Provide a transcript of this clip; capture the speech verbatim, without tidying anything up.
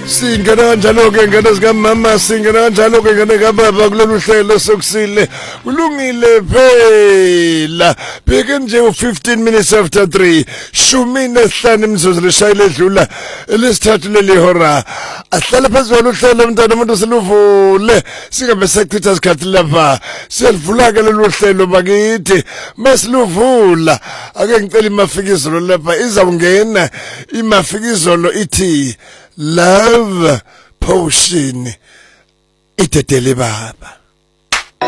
Singena kanjalo ke ngene sika mama singena kanjalo ke ngene kababa kulolu hlelo sokusile kulungile phela bheke nje u fifteen minutes after three shumi nesihlanu imzuzu lishayile edlula lesithathu leli hora ahlala phezulu uhlelo mntana umuntu siluvule singabe sechitha isikhathi lapha siyalivula ke lolu hlelo bakithi masiluvula ake ngicela imafikizolo lapha izawungena imafikizolo ithi Love Potion itedele baba